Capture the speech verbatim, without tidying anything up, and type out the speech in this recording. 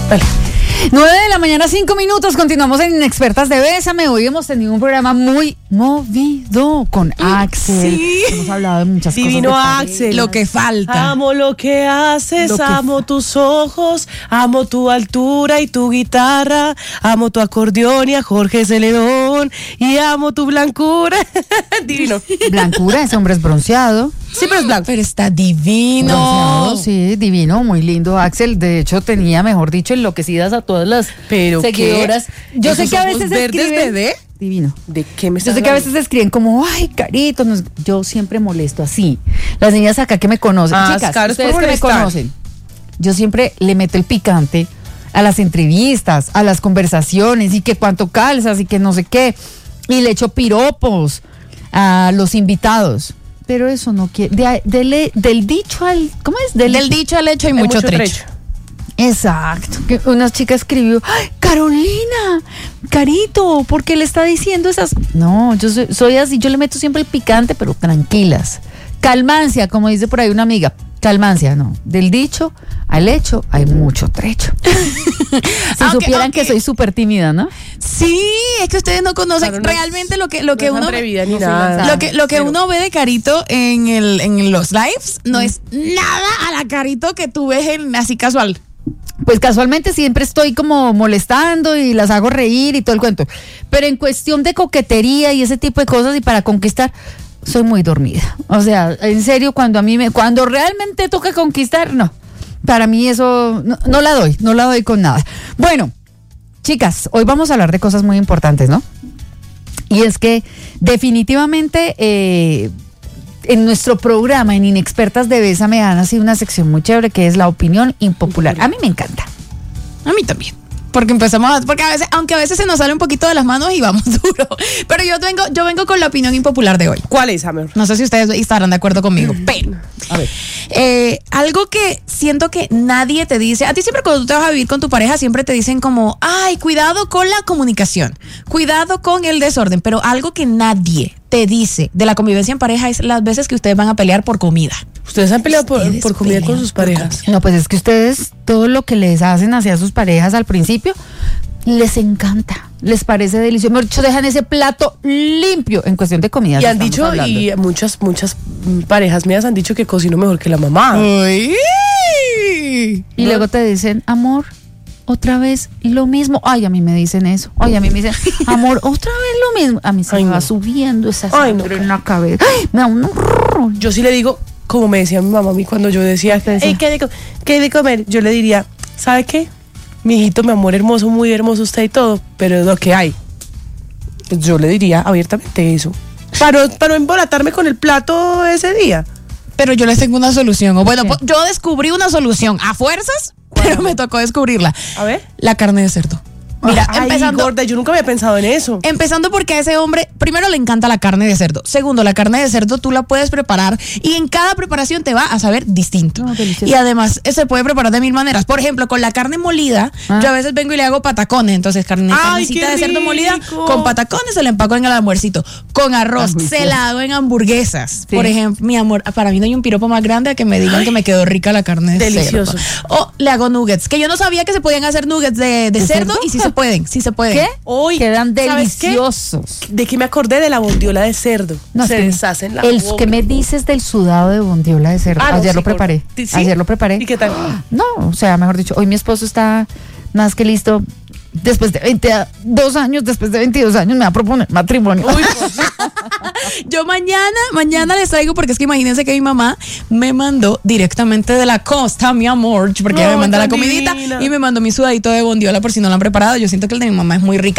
Dale. nueve de la mañana, cinco minutos. Continuamos en Inexpertas de Bésame. Hoy hemos tenido un programa muy movido con Axel. Sí. Hemos hablado de muchas Divino cosas. Divino Axel. Lo que falta. Amo lo que haces, Lo que amo tus ojos, amo tu altura y tu guitarra, amo tu acordeón y a Jorge Celedón, y amo tu blancura. Divino. Blancura, ese hombre es bronceado. Sí, pero es blanco. Pero está divino. Bronceado, sí, divino, muy lindo Axel. De hecho, tenía, mejor dicho, enloquecidas a todas las ¿Pero seguidoras. qué? Yo sé ¿Esos que a ojos veces verdes, escriben, bebé? divino. ¿De qué me Yo estás sé que a hablando? veces escriben como, ay, Carito, no sé- yo siempre molesto así. Las niñas acá que me conocen, Ah, chicas, claro, es por ustedes que me molestar. conocen, yo siempre le meto el picante a las entrevistas, a las conversaciones, y que cuánto calzas y que no sé qué, y le echo piropos a los invitados. Pero eso no quiere, de- de- del dicho al, ¿cómo es? Del, Del dicho al hecho hay, Hay mucho, trecho. Exacto. Que una chica escribió, ¡ay, Carolina! Carito, ¿por qué le está diciendo esas? No, yo soy, soy así, yo le meto siempre el picante, pero tranquilas. Calmancia, como dice por ahí una amiga. Calmancia, no. Del dicho al hecho hay mucho trecho. Si Aunque- supieran aunque- que soy súper tímida, ¿no? Sí, es que ustedes no conocen Claro, no realmente lo que, lo que no es uno atrevida ni no soy nada. lanzada. lo que, lo que Pero- uno ve de Carito en el, en los lives no es nada a la Carito que tú ves en, así casual. Pues casualmente siempre estoy como molestando y las hago reír y todo el cuento. Pero en cuestión de coquetería y ese tipo de cosas y para conquistar, soy muy dormida. O sea, en serio, cuando a mí me, cuando realmente toca conquistar, no. Para mí eso, no, no la doy, no la doy con nada. Bueno, chicas, hoy vamos a hablar de cosas muy importantes, ¿no? Y es que definitivamente eh, en nuestro programa, en Inexpertas de Bésame, han sido una sección muy chévere que es la opinión impopular. A mí me encanta. A mí también. Porque empezamos a, porque a veces, aunque a veces se nos sale un poquito de las manos y vamos duro. Pero yo vengo, yo vengo con la opinión impopular de hoy. ¿Cuál es, amor? No sé si ustedes estarán de acuerdo conmigo, pero A ver. eh, algo que siento que nadie te dice, a ti siempre cuando tú te vas a vivir con tu pareja siempre te dicen como, ay, cuidado con la comunicación, cuidado con el desorden, pero algo que nadie te dice de la convivencia en pareja es las veces que ustedes van a pelear por comida. ¿Ustedes han peleado por, Ustedes por comida con pelean sus por parejas? No, pues es que ustedes, todo lo que les hacen hacia sus parejas al principio, les encanta, les parece delicioso. Mejor dicho, dejan ese plato limpio en cuestión de comida. Y han dicho, y muchas, muchas mm, parejas mías han dicho que cocino mejor que la mamá. Uy. Y luego te dicen, amor, otra vez lo mismo. Ay, a mí me dicen eso. Ay, a mí me dicen, amor, otra vez lo mismo. A mí se Ay, me va no. subiendo esa Ay, no. sangre en la cabeza. Ay, me da un horror. Yo sí le digo, como me decía mi mamá a mí cuando yo decía, ¿Qué decía? "Ey, ¿qué de, co- qué de comer?" Yo le diría, ¿sabe qué? Mi hijito, mi amor hermoso, muy hermoso usted y todo, pero es lo que hay. Pues yo le diría abiertamente eso. Para, no- para no embolatarme con el plato ese día. Pero yo les tengo una solución. O bueno, ¿Qué? pues, yo descubrí una solución a fuerzas, pero me tocó descubrirla. A ver. La carne de cerdo. Mira, Ay, empezando, gorda, yo nunca había pensado en eso. empezando porque a ese hombre, primero le encanta la carne de cerdo. Segundo, la carne de cerdo tú la puedes preparar y en cada preparación te va a saber distinto. No, delicioso. Y además eh, se puede preparar de mil maneras. Por ejemplo, con la carne molida, Ah. yo a veces vengo y le hago patacones. Entonces, carne, Ay, carnecita qué de cerdo molida rico. con patacones se la empaco en el almuercito. Con arroz, Ay, se sí. la hago en hamburguesas. Sí. Por ejemplo, mi amor, para mí no hay un piropo más grande a que me digan que me quedó rica la carne de Delicioso. cerdo. O le hago nuggets, que yo no sabía que se podían hacer nuggets de, de ¿De cerdo, cerdo? y sí se pueden, sí se pueden. ¿Qué? Hoy, Quedan ¿sabes qué? deliciosos. ¿De qué me acordé? De la bondiola de cerdo. No, se es que deshacen la el boca. que me dices del sudado de bondiola de cerdo. Ah, no, Ayer sí, lo preparé. gorda. ¿Sí? Ayer lo preparé. ¿Y qué tal? No, o sea, mejor dicho, hoy mi esposo está más que listo. Después de veintidós años, después de veintidós años, me va a proponer matrimonio. Uy, Yo mañana, mañana les traigo, porque es que imagínense que mi mamá me mandó directamente de la costa, mi amor, porque ella No, me manda la tan comidita divina. y me mandó mi sudadito de bondiola por si no lo han preparado. Yo siento que el de mi mamá es muy rica.